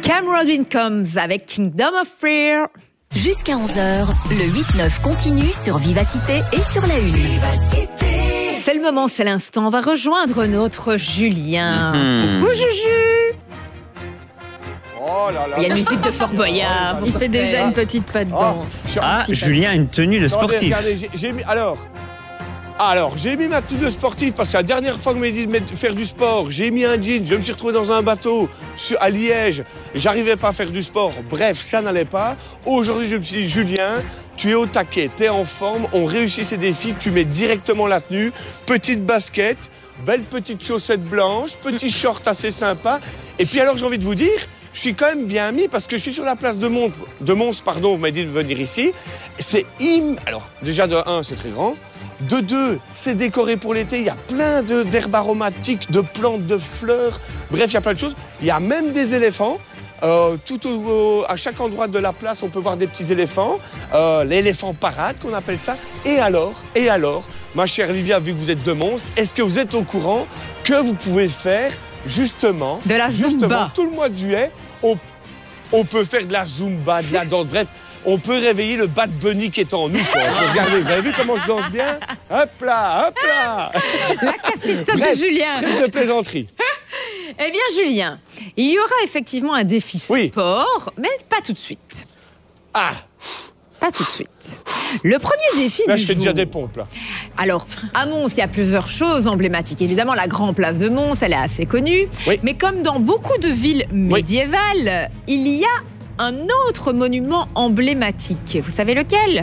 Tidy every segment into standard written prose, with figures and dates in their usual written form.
Cameron Combs avec Kingdom of Fear. Jusqu'à 11h, le 8-9 continue sur Vivacité et sur la Une. C'est le moment, c'est l'instant. On va rejoindre notre Julien. Coucou Juju. Oh là là. Il y a une musique de Fort Boyard. Il fait déjà une petite pas de danse. Ah, Julien a une tenue de Attendez, sportif. regardez, j'ai mis, alors, j'ai mis ma tenue de sportif parce que la dernière fois que vous m'avez dit de faire du sport, j'ai mis un jean, je me suis retrouvé dans un bateau à Liège, j'arrivais pas à faire du sport, bref, ça n'allait pas. Aujourd'hui, je me suis dit, Julien, tu es au taquet, tu es en forme, on réussit ces défis, tu mets directement la tenue, petite basket, belle petite chaussette blanche, petit short assez sympa. Et puis alors, j'ai envie de vous dire, je suis quand même bien mis parce que je suis sur la place de Mons, vous m'avez dit de venir ici. Alors, déjà de 1, c'est très grand. De 2, c'est décoré pour l'été. Il y a plein d'herbes aromatiques, de plantes, de fleurs. Bref, il y a plein de choses. Il y a même des éléphants. À chaque endroit de la place, on peut voir des petits éléphants. L'éléphant parade, qu'on appelle ça. Et alors, ma chère Livia, vu que vous êtes de Mons, est-ce que vous êtes au courant que vous pouvez faire justement de la Zumba tout le mois de juillet, on peut faire de la Zumba, de la danse, bref. On peut réveiller le Bad Bunny qui est en nous. Regardez, vous avez vu comment je danse bien? Hop là, hop là. La cassette de Julien. Trêve de plaisanterie. Eh bien, Julien, il y aura effectivement un défi sport, mais pas tout de suite. Ah. Pas tout de suite. Le premier défi là, du je fais jour. déjà des pompes, là. Alors, à Mons, il y a plusieurs choses emblématiques. Évidemment, la grande place de Mons, elle est assez connue. Oui. Mais comme dans beaucoup de villes médiévales, il y a un autre monument emblématique. Vous savez lequel?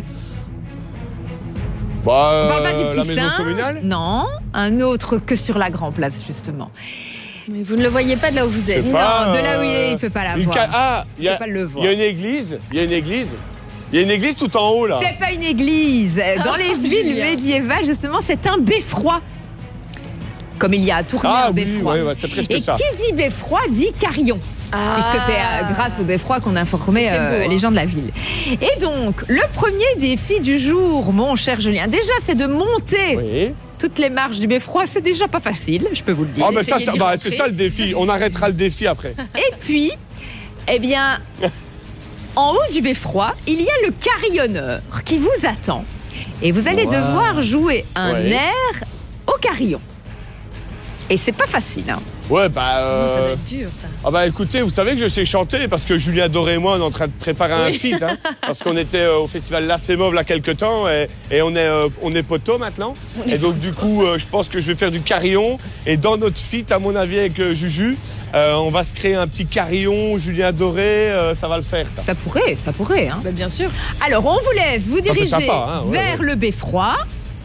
On On parle pas du petit la maison singe. communale? Non, un autre que sur la grande place, justement. Mais vous ne le voyez pas de là où vous êtes. Non, de là où il est, il ne peut pas la voir. Il y a pas le voir. Il y a une église. Il y a une église tout en haut, là. C'est pas une église. Dans les villes Julien. médiévales, justement, c'est un beffroi. Comme il y a à Tournai un beffroi. Oui, c'est presque Et ça. qui dit beffroi dit carillon. Puisque c'est grâce au beffroi qu'on a informé les gens de la ville. Et donc, le premier défi du jour, mon cher Julien, déjà, c'est de monter toutes les marches du beffroi. C'est déjà pas facile, je peux vous le dire. Ah, mais c'est ça le défi. On arrêtera le défi après. Et puis, eh bien, en haut du beffroi, il y a le carillonneur qui vous attend. Et vous allez devoir jouer un air au carillon. Et c'est pas facile, hein. Ouais, Ça va être dur, ça. Ah bah écoutez, vous savez que je sais chanter parce que Julien Doré et moi, on est en train de préparer un feat, hein, parce qu'on était au festival La Sémauve là quelques temps et on est poteaux maintenant. Et donc du coup, je pense que je vais faire du carillon et dans notre feat, à mon avis, avec Juju, on va se créer un petit carillon, Julien Doré, ça va le faire ça. Ça pourrait, hein. Bah, bien sûr. Alors, on vous laisse vous diriger sympa, hein, vers le beffroi.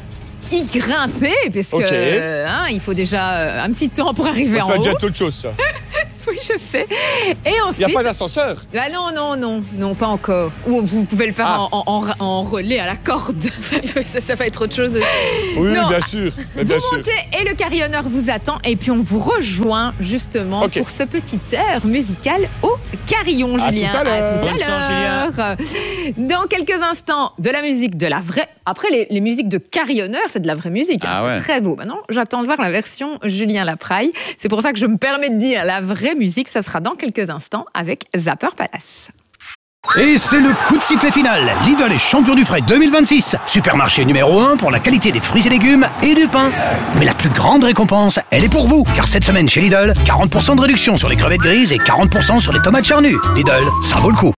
Y grimper, parce que il faut déjà un petit temps pour arriver en Ça va haut. déjà autre chose, ça. Oui, je sais. Et Il ensuite... n'y a pas d'ascenseur? Ah non, pas encore. Ou vous pouvez le faire en relais à la corde. ça va être autre chose. Oui, Non, bien sûr. Mais Vous bien sûr. montez et le carillonneur vous attend. Et puis on vous rejoint justement pour ce petit air musical au carillon, Julien. Tout à l'heure. À tout à Bonne chance, l'heure. Dans quelques instants, de la musique de la vraie. Après, les musiques de carillonneur, c'est de la vraie musique. Ah ouais. C'est très beau. Maintenant, j'attends de voir la version Julien Lapraille. C'est pour ça que je me permets de dire la vraie musique. Ça sera dans quelques instants avec Zapper Palace. Et c'est le coup de sifflet final. Lidl est champion du frais 2026. Supermarché numéro 1 pour la qualité des fruits et légumes et du pain. Mais la plus grande récompense, elle est pour vous. Car cette semaine chez Lidl, 40% de réduction sur les crevettes grises et 40% sur les tomates charnues. Lidl, ça vaut le coup.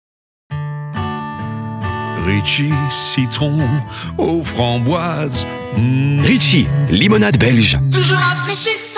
Ritchie, citron aux framboises. Ritchie, limonade belge. Toujours rafraîchissant.